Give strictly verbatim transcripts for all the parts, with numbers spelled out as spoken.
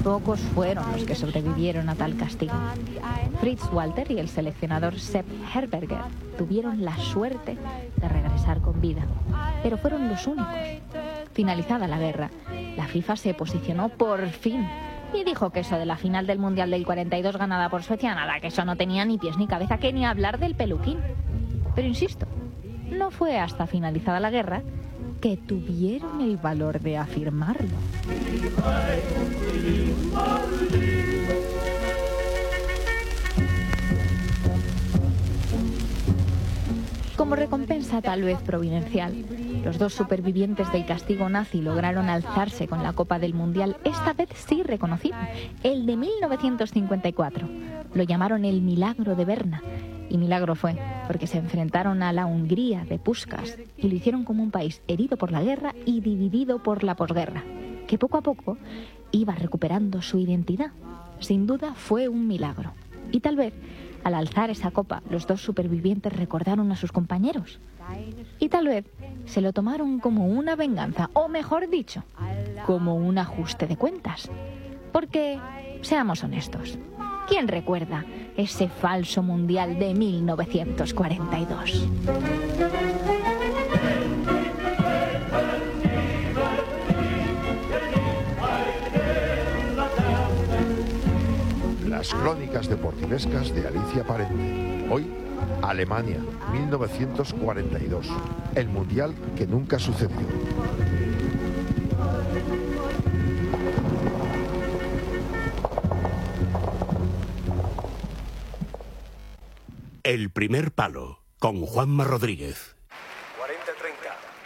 pocos fueron los que sobrevivieron a tal castigo. Fritz Walter y el seleccionador Sepp Herberger tuvieron la suerte de regresar con vida, pero fueron los únicos. Finalizada la guerra, la FIFA se posicionó por fin y dijo que eso de la final del Mundial del cuarenta y dos ganada por Suecia, nada, que eso no tenía ni pies ni cabeza, que ni hablar del peluquín. Pero insisto, no fue hasta finalizada la guerra que tuvieron el valor de afirmarlo. Como recompensa tal vez providencial, los dos supervivientes del castigo nazi lograron alzarse con la Copa del Mundial, esta vez sí reconocido, el de mil novecientos cincuenta y cuatro. Lo llamaron el Milagro de Berna. Y milagro fue, porque se enfrentaron a la Hungría de Puskás y lo hicieron como un país herido por la guerra y dividido por la posguerra, que poco a poco iba recuperando su identidad. Sin duda fue un milagro. Y tal vez, al alzar esa copa, los dos supervivientes recordaron a sus compañeros. Y tal vez se lo tomaron como una venganza, o mejor dicho, como un ajuste de cuentas. Porque, seamos honestos, ¿quién recuerda ese falso mundial de mil novecientos cuarenta y dos? Las crónicas deportivescas de Alicia Parente. Hoy, Alemania, mil novecientos cuarenta y dos. El mundial que nunca sucedió. El primer palo, con Juanma Rodríguez. cuarenta treinta.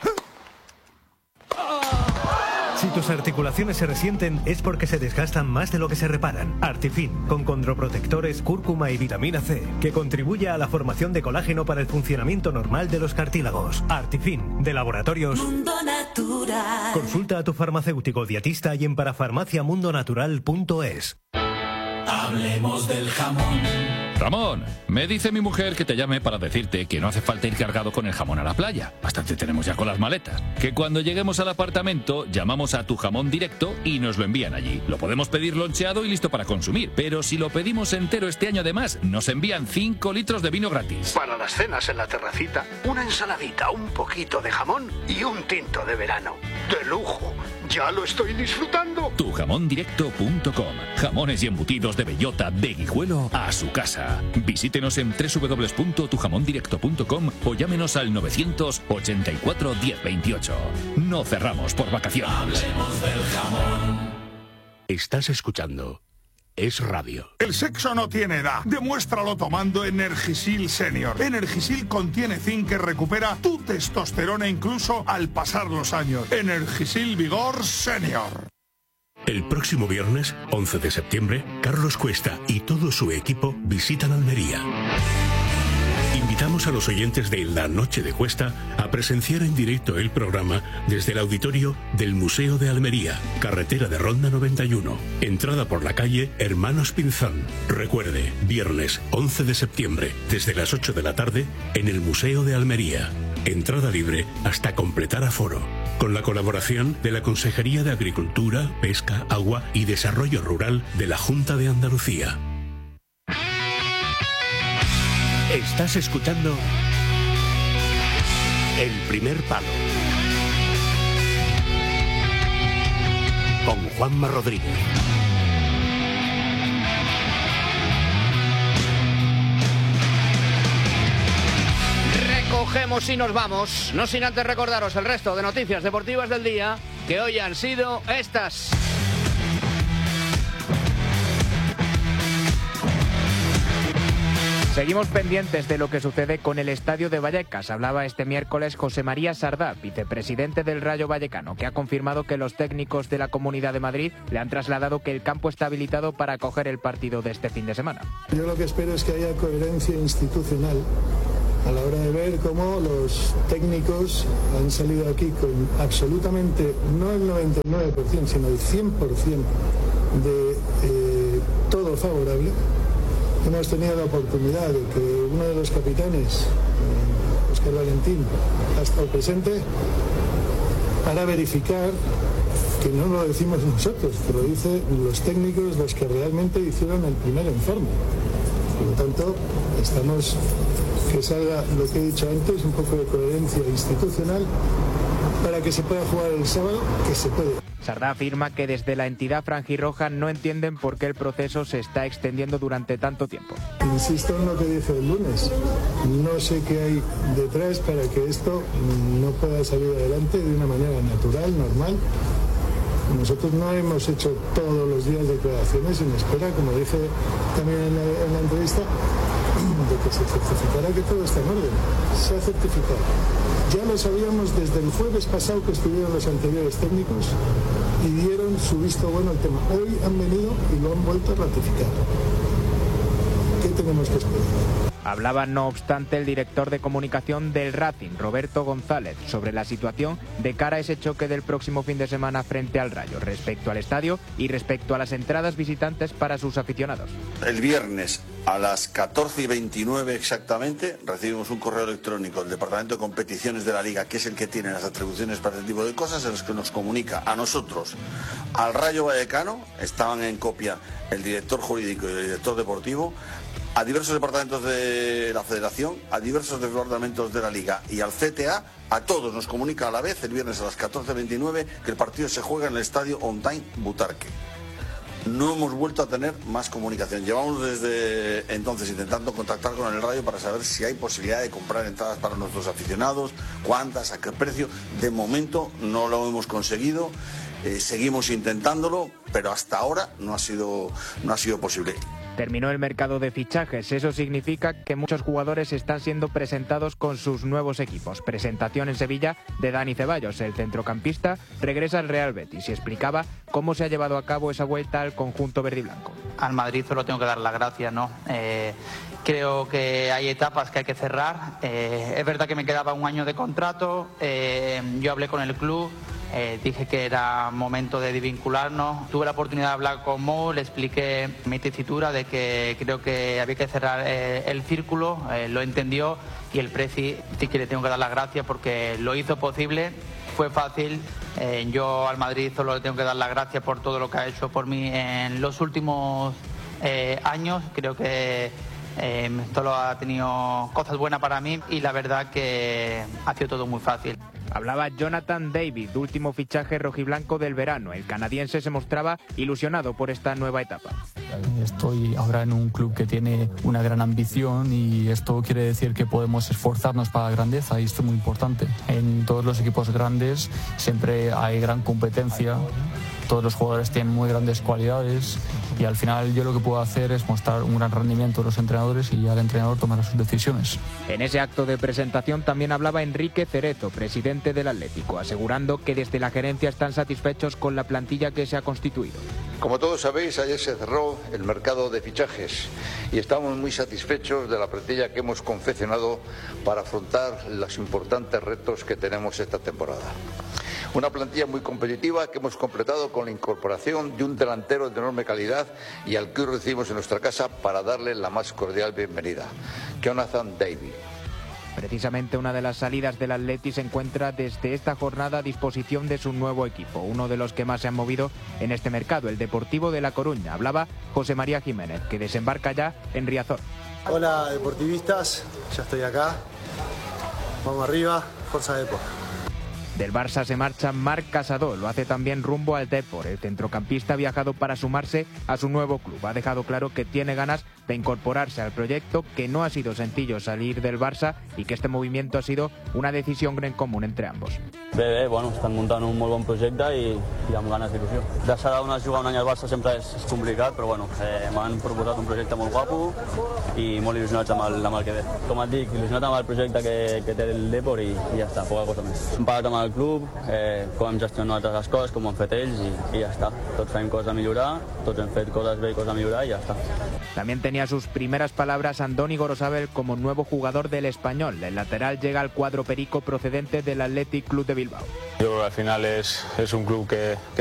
Si tus articulaciones se resienten es porque se desgastan más de lo que se reparan. Artifin, con condroprotectores, cúrcuma y vitamina C, que contribuye a la formación de colágeno para el funcionamiento normal de los cartílagos. Artifin, de Laboratorios Mundo Natural. Consulta a tu farmacéutico dietista y en parafarmacia mundo natural punto es. Hablemos del jamón. Ramón, me dice mi mujer que te llame para decirte que no hace falta ir cargado con el jamón a la playa. Bastante tenemos ya con las maletas. Que cuando lleguemos al apartamento, llamamos a Tu Jamón Directo y nos lo envían allí. Lo podemos pedir loncheado y listo para consumir. Pero si lo pedimos entero este año además, nos envían cinco litros de vino gratis. Para las cenas en la terracita, una ensaladita, un poquito de jamón y un tinto de verano. ¡De lujo! ¡Ya lo estoy disfrutando! tu jamón directo punto com. Jamones y embutidos de bellota de Guijuelo a su casa. Visítenos en doble u doble u doble u punto tu jamón directo punto com o llámenos al novecientos ochenta y cuatro diez veintiocho. No cerramos por vacaciones. Hablemos del jamón. Estás escuchando Es Radio. El sexo no tiene edad. Demuéstralo tomando Energisil Senior. Energisil contiene zinc que recupera tu testosterona incluso al pasar los años. Energisil Vigor Senior. El próximo viernes, once de septiembre, Carlos Cuesta y todo su equipo visitan Almería. Invitamos a los oyentes de La Noche de Cuesta a presenciar en directo el programa desde el auditorio del Museo de Almería, carretera de Ronda noventa y uno, entrada por la calle Hermanos Pinzón. Recuerde, viernes once de septiembre, desde las ocho de la tarde, en el Museo de Almería. Entrada libre hasta completar aforo. Con la colaboración de la Consejería de Agricultura, Pesca, Agua y Desarrollo Rural de la Junta de Andalucía. Estás escuchando El Primer Palo con Juanma Rodríguez. Recogemos y nos vamos, no sin antes recordaros el resto de noticias deportivas del día, que hoy han sido estas. Seguimos pendientes de lo que sucede con el estadio de Vallecas. Hablaba este miércoles José María Sardá, vicepresidente del Rayo Vallecano, que ha confirmado que los técnicos de la Comunidad de Madrid le han trasladado que el campo está habilitado para acoger el partido de este fin de semana. Yo lo que espero es que haya coherencia institucional a la hora de ver cómo los técnicos han salido aquí con absolutamente, no el noventa y nueve por ciento, sino el cien por ciento de eh, todo favorable. Hemos tenido la oportunidad de que uno de los capitanes, Óscar Valentín, ha estado presente para verificar que no lo decimos nosotros, que lo dicen los técnicos, los que realmente hicieron el primer informe. Por lo tanto, estamos, que salga lo que he dicho antes, un poco de coherencia institucional para que se pueda jugar el sábado, que se puede. Sardá afirma que desde la entidad franjirroja no entienden por qué el proceso se está extendiendo durante tanto tiempo. Insisto en lo que dije el lunes, no sé qué hay detrás para que esto no pueda salir adelante de una manera natural, normal. Nosotros no hemos hecho todos los días declaraciones sin espera, como dije también en la, en la entrevista, de que se certificara que todo está en orden. Se ha certificado. Ya lo sabíamos desde el jueves pasado que estuvieron los anteriores técnicos y dieron su visto bueno al tema. Hoy han venido y lo han vuelto a ratificar. ¿Qué tenemos que esperar? Hablaba, no obstante, el director de comunicación del Racing, Roberto González, sobre la situación de cara a ese choque del próximo fin de semana frente al Rayo, respecto al estadio y respecto a las entradas visitantes para sus aficionados. El viernes a las catorce y veintinueve exactamente recibimos un correo electrónico del Departamento de Competiciones de la Liga, que es el que tiene las atribuciones para este tipo de cosas, en los que nos comunica a nosotros, al Rayo Vallecano, estaban en copia el director jurídico y el director deportivo, a diversos departamentos de la Federación, a diversos departamentos de la Liga y al C T A, a todos nos comunica a la vez el viernes a las catorce veintinueve que el partido se juega en el estadio Ondain Butarque. No hemos vuelto a tener más comunicación. Llevamos desde entonces intentando contactar con el Rayo para saber si hay posibilidad de comprar entradas para nuestros aficionados, cuántas, a qué precio. De momento no lo hemos conseguido. Eh, seguimos intentándolo, pero hasta ahora no ha sido, no ha sido posible. Terminó el mercado de fichajes. Eso significa que muchos jugadores están siendo presentados con sus nuevos equipos. Presentación en Sevilla de Dani Ceballos. El centrocampista regresa al Real Betis y explicaba cómo se ha llevado a cabo esa vuelta al conjunto verde y blanco. Al Madrid solo tengo que dar las gracias, ¿no? Eh, creo que hay etapas que hay que cerrar. Eh, es verdad que me quedaba un año de contrato. Eh, yo hablé con el club. Eh, dije que era momento de desvincularnos. Tuve la oportunidad de hablar con Mo, le expliqué mi tesitura de que creo que había que cerrar eh, el círculo, eh, lo entendió y el Preci sí que le tengo que dar las gracias porque lo hizo posible, fue fácil. Eh, yo al Madrid solo le tengo que dar las gracias por todo lo que ha hecho por mí en los últimos eh, años. Creo que eh, solo ha tenido cosas buenas para mí y la verdad que ha sido todo muy fácil. Hablaba Jonathan David, último fichaje rojiblanco del verano. El canadiense se mostraba ilusionado por esta nueva etapa. Estoy ahora en un club que tiene una gran ambición y esto quiere decir que podemos esforzarnos para la grandeza y esto es muy importante. En todos los equipos grandes siempre hay gran competencia, todos los jugadores tienen muy grandes cualidades y al final yo lo que puedo hacer es mostrar un gran rendimiento a los entrenadores y al entrenador tomará sus decisiones. En ese acto de presentación también hablaba Enrique Cerezo, presidente del Atlético, asegurando que desde la gerencia están satisfechos con la plantilla que se ha constituido. Como todos sabéis, ayer se cerró el mercado de fichajes y estamos muy satisfechos de la plantilla que hemos confeccionado para afrontar los importantes retos que tenemos esta temporada. Una plantilla muy competitiva que hemos completado con la incorporación de un delantero de enorme calidad y al que hoy recibimos en nuestra casa para darle la más cordial bienvenida, Jonathan David. Precisamente una de las salidas del Atleti se encuentra desde esta jornada a disposición de su nuevo equipo, uno de los que más se han movido en este mercado, el Deportivo de La Coruña. Hablaba José María Jiménez, que desembarca ya en Riazor. Hola deportivistas, ya estoy acá. Vamos arriba, Forza Depor. Del Barça se marcha Marc Casado, lo hace también rumbo al Depor. El centrocampista ha viajado para sumarse a su nuevo club. Ha dejado claro que tiene ganas de incorporarse al proyecto, que no ha sido sencillo salir del Barça y que este movimiento ha sido una decisión en común entre ambos. Bé, bé, bueno, estan muntant un molt bon projecte i, i amb ganes d'il·lusió. Deixar d'una jugar un any al Barça sempre és, és complicat, però bueno, eh, m'han proposat un projecte molt guapo i molt il·lusionats amb el, amb el que ve. Com et dic, il·lusionat amb el projecte que, que té el Depor i, i ja està, poca cosa més. Hem parlat amb el club, eh, com hem gestionat les coses, com ho han fet ells i, i ja està. Tots fem coses a millorar, tots hem fet coses bé i coses a millorar i ja està. También tenía sus primeras palabras Andoni Gorosabel como nuevo jugador del Español. El lateral llega al cuadro perico procedente del Athletic Club de Bilbao. Yo creo que al final es, es un club que, que